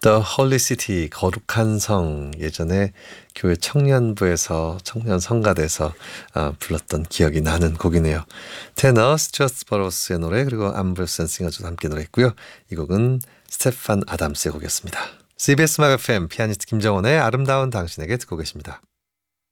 The Holy City, 거룩한 성, 예전에 교회 청년부에서 청년 성가대에서 불렀던 기억이 나는 곡이네요. 테너 스튜어트 버로스의 노래 그리고 암브로스 앤 싱어즈도 함께 노래했고요. 이 곡은 스테판 아담스의 곡이었습니다. CBS 음악 FM 피아니스트 김정원의 아름다운 당신에게 듣고 계십니다.